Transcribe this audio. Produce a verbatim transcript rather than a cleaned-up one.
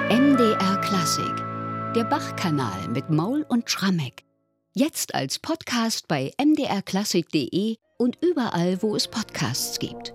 M D R Klassik, der Bach-Kanal mit Maul und Schrammeck. Jetzt als Podcast bei m d r klassik punkt d e und überall, wo es Podcasts gibt.